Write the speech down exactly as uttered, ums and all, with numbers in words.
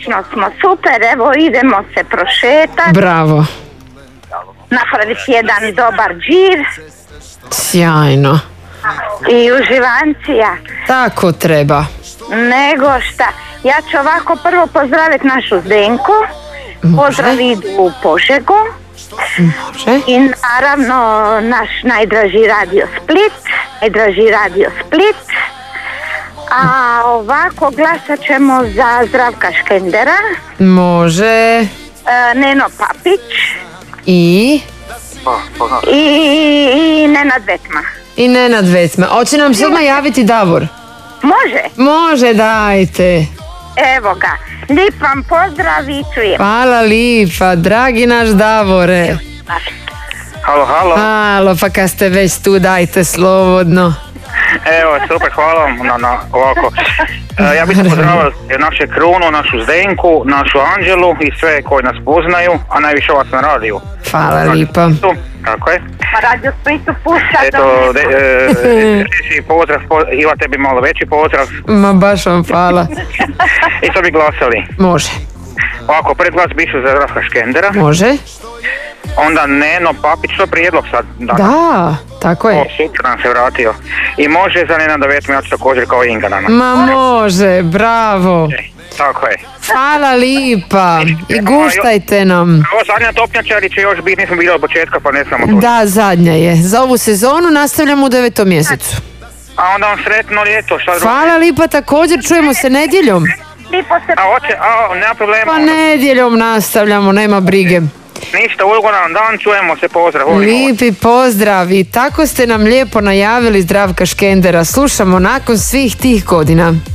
odlično smo, super, evo idemo se prošetati. Bravo. Napraviti jedan dobar džir. Sjajno. I uživancija. Tako treba. Nego šta, ja ću ovako prvo pozdraviti našu Zdenku. Pozdrav idu u Požegu. Može. I naravno naš najdraži radio Split. Najdraži radio Split. A ovako glasat ćemo za Zdravka Škendera. Može. E, Neno Papić. I? I, i Nenad Vetma. I Nenad Vetma. Hoće nam se odmah javiti Davor? Može. Može, dajte. Evo ga. Lijep vam pozdrav i čujem. Hvala lipa, dragi naš Davore. Halo, halo. Halo, pa kad ste već tu, dajte slobodno. Evo, super, hvala vam na, na ovako. E, ja bih pozdravio naše Krunu, našu Zdenku, našu Anđelu i sve koji nas poznaju, a najviše vas na radiju. Hvala lipa. Tako je. Pa Radio Splitu pušta. Eto, de, e, reći pozdrav, po, Iva tebi malo veći pozdrav. Ma baš vam hvala. I to bi glasali. Može. Ovako, pred glas bišu za Zdravka Škendera. Može. Onda Neno Papić, to prijedlog sad. Danas. Da, tako je. O, super, nam se vratio. I može za Nenada Vetma, ja ću također kao Inga danas. Ma može, bravo. E, tako je. Hvala lipa. I guštajte nam. Ovo zadnja topnjačari će još biti, nismo bili od početka pa ne znamo tu. Da, zadnja je. Za ovu sezonu nastavljamo u devetom mjesecu. A onda vam sretno ljeto, šta drugo? Hvala lipa, također čujemo se nedjeljom. A hoće, a nema problema. Pa nedjeljom nastavljamo, nema brige. Ništa, ugodan dan, čujemo se, pozdrav. Lipi pozdrav i tako ste nam lijepo najavili Zdravka Škendera. Slušamo nakon svih tih godina.